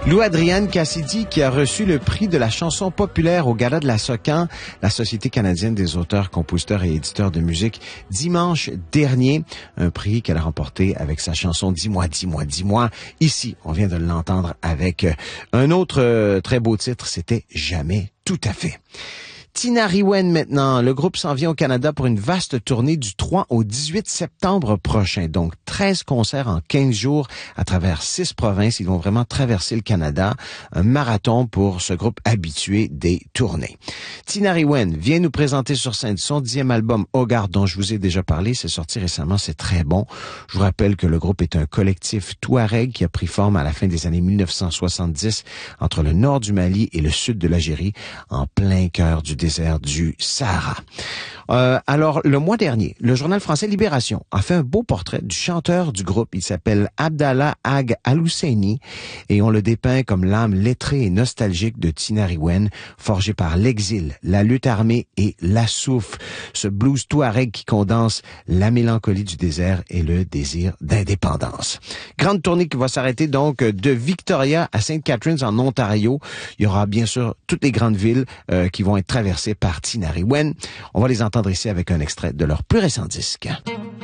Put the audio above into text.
Lou Adrienne Cassidy qui a reçu le prix de la chanson populaire au Gala de la SOCAN, la Société canadienne des auteurs, compositeurs et éditeurs de musique, dimanche dernier. Un prix qu'elle a remporté avec sa chanson Dis-moi, dis-moi, dis-moi. Ici, on vient de l'entendre avec un autre très beau titre, c'était Jamais tout à fait. Tinariwen maintenant. Le groupe s'en vient au Canada pour une vaste tournée du 3 au 18 septembre prochain. Donc, 13 concerts en 15 jours à travers 6 provinces. Ils vont vraiment traverser le Canada. Un marathon pour ce groupe habitué des tournées. Tinariwen vient nous présenter sur scène son 10e album Hogarth, dont je vous ai déjà parlé. C'est sorti récemment, c'est très bon. Je vous rappelle que le groupe est un collectif touareg qui a pris forme à la fin des années 1970 entre le nord du Mali et le sud de l'Algérie, en plein cœur du désert du Sahara. Alors, le mois dernier, le journal français Libération a fait un beau portrait du chanteur du groupe. Il s'appelle Abdallah Ag Al-Husseini et on le dépeint comme l'âme lettrée et nostalgique de Tinariwen, forgé par l'exil, la lutte armée et la souf. Ce blues touareg qui condense la mélancolie du désert et le désir d'indépendance. Grande tournée qui va s'arrêter donc de Victoria à St. Catharines en Ontario. Il y aura bien sûr toutes les grandes villes qui vont être traversées par Tinariwen. On va les entendre ici avec un extrait de leur plus récent disque.